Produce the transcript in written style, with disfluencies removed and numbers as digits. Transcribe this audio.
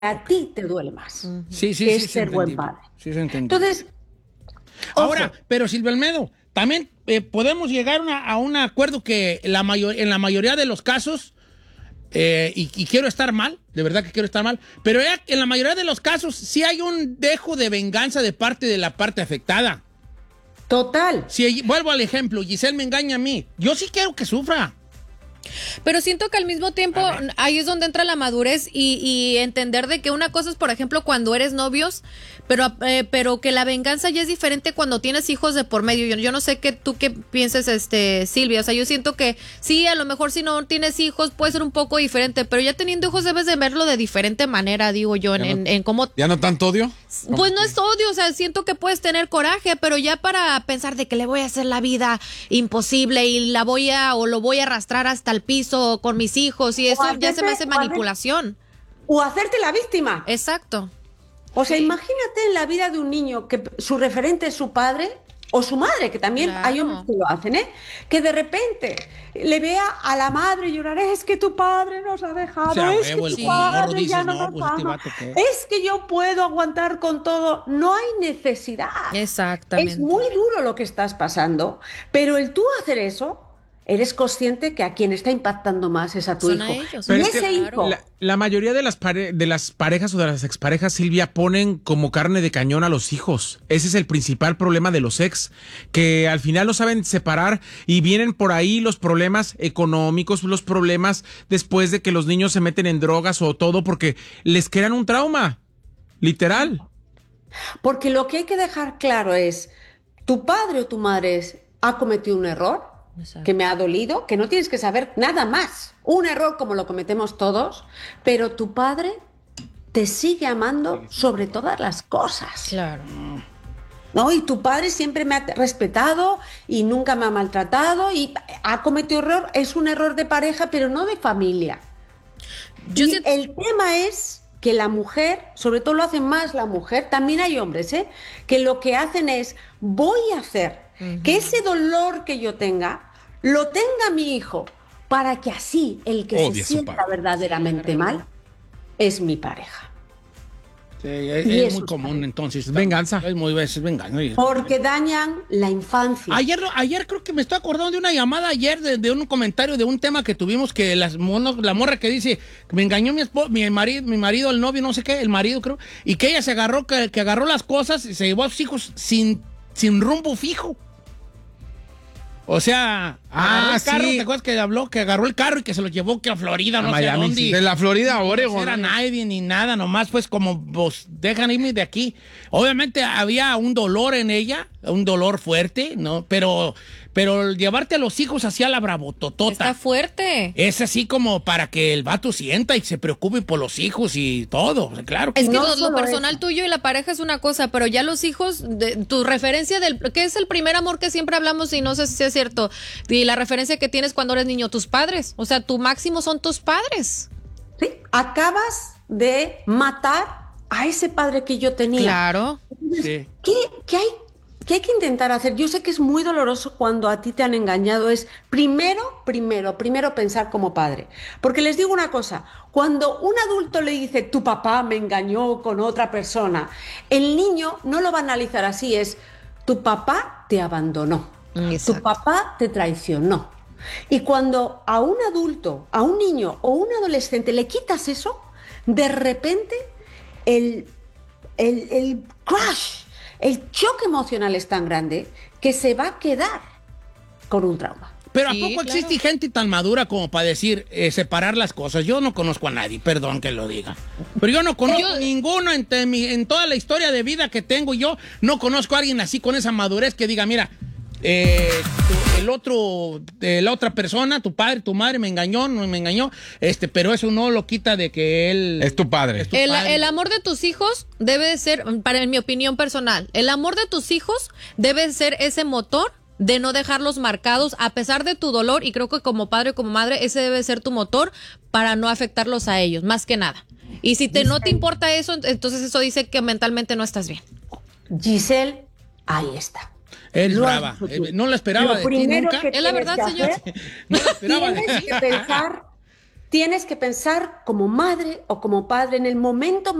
a ti te duele más, Sí, que sí, es ser buen padre. Sí, se entendió. Entonces, Ahora, pero Silvia Almedo, también podemos llegar a un acuerdo que en la mayoría de los casos, y quiero estar mal, de verdad que quiero estar mal, pero en la mayoría de los casos sí hay un dejo de venganza de parte de la parte afectada. total. Si vuelvo al ejemplo, Giselle me engaña a mí, yo sí quiero que sufra. Pero siento que al mismo tiempo ahí es donde entra la madurez y entender de que una cosa es, por ejemplo, cuando eres novios, pero que la venganza ya es diferente cuando tienes hijos de por medio. Yo no sé tú qué pienses, Silvia. O sea, yo siento que sí, a lo mejor si no tienes hijos puede ser un poco diferente, pero ya teniendo hijos debes de verlo de diferente manera, digo yo, en cómo... ¿Ya no tanto odio? Pues no es odio, o sea, siento que puedes tener coraje, pero ya para pensar de que le voy a hacer la vida imposible y lo voy a arrastrar hasta el piso con mis hijos y eso ya se me hace manipulación. O hacerte la víctima. Exacto. O sea, imagínate en la vida de un niño que su referente es su padre o su madre, que también hay hombres que lo hacen, que de repente le vea a la madre llorar, es que tu padre nos ha dejado, O sea, es que tu padre ya no nos pues ama, es que yo puedo aguantar con todo. No hay necesidad. Exactamente. Es muy duro lo que estás pasando, pero el tú hacer eso, eres consciente que a quien está impactando más es a tu Son hijo. a ellos. Y Pero es ese que hijo... la mayoría de las parejas o de las exparejas, Silvia, ponen como carne de cañón a los hijos. Ese es el principal problema de los ex, que al final no saben separar y vienen por ahí los problemas económicos, los problemas después de que los niños se meten en drogas o todo porque les crean un trauma, literal. Porque lo que hay que dejar claro es, tu padre o tu madre ha cometido un error, Exacto. que me ha dolido, que no tienes que saber nada más. Un error como lo cometemos todos, pero tu padre te sigue amando sobre todas las cosas. Claro. ¿No? Y tu padre siempre me ha respetado y nunca me ha maltratado y ha cometido error, es un error de pareja, pero no de familia. El tema es que la mujer, sobre todo lo hace más la mujer, también hay hombres, que lo que hacen es, voy a hacer que ese dolor que yo tenga, lo tenga mi hijo, para que así el que se sienta verdaderamente mal es mi pareja. Sí, es muy común entonces. Venganza. Es muy veces venganza. Porque dañan la infancia. Ayer creo que me estoy acordando de una llamada ayer de un comentario de un tema que tuvimos que la morra que dice que me engañó mi marido, el novio, no sé qué, el marido creo, y que ella se agarró, que agarró las cosas y se llevó a sus hijos sin rumbo fijo. O sea, agarró el carro, sí. ¿te acuerdas que habló? Que agarró el carro y que se lo llevó que a Florida, no sé Miami, dónde. sí. De la Florida a No Oregon. era nadie ni nada, nomás pues como pues dejan irme de aquí. Obviamente había un dolor en ella, un dolor fuerte, ¿no? Pero llevarte a los hijos hacia la bravototota. Está fuerte. Es así como para que el vato sienta y se preocupe por los hijos y todo, o sea, claro. Es que No lo solo personal eso. tuyo y la pareja es una cosa, pero ya los hijos, tu referencia ¿qué es el primer amor que siempre hablamos y no sé si es cierto? Y la referencia que tienes cuando eres niño, tus padres. O sea, tu máximo son tus padres. ¿Sí? Acabas de matar a ese padre que yo tenía. Claro. Sí. ¿Qué hay que intentar hacer? Yo sé que es muy doloroso cuando a ti te han engañado. Es primero pensar como padre. Porque les digo una cosa, cuando un adulto le dice, tu papá me engañó con otra persona, el niño no lo va a analizar así, es, tu papá te abandonó, Exacto. tu papá te traicionó. Y cuando a un adulto, a un niño o un adolescente le quitas eso, de repente el crash, el choque emocional es tan grande que se va a quedar con un trauma. Pero Sí, ¿a poco claro. existe gente tan madura como para decir, separar las cosas? Yo no conozco a nadie, perdón que lo diga. Pero yo no conozco ninguno en toda la historia de vida que tengo. Yo no conozco a alguien así con esa madurez que diga, mira, la otra persona, tu padre, tu madre me engañó, no me engañó, pero eso no lo quita de que él... Es tu padre. El amor de tus hijos debe de ser, en mi opinión personal, el amor de tus hijos debe ser ese motor de no dejarlos marcados a pesar de tu dolor, y creo que como padre o como madre ese debe ser tu motor para no afectarlos a ellos, más que nada. Y si no te importa eso, entonces eso dice que mentalmente no estás bien. Giselle, ahí está. Eres Lo brava. has hecho tú. No lo esperaba Lo de ti primero nunca. que Es la tienes verdad, que señor. hacer, No lo esperaba de tienes ti. que pensar tienes que pensar como madre o como padre en el momento